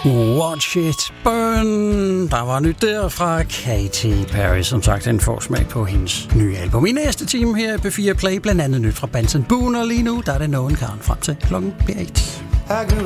Watch It Burn. Der var nyt der fra Katy Perry. Som sagt, en forsmag på hendes nye album. I næste time her på P4 Play, blandt andet nyt fra Benson Boone. Og lige nu, der er det nogen Karen frem til klokken 1.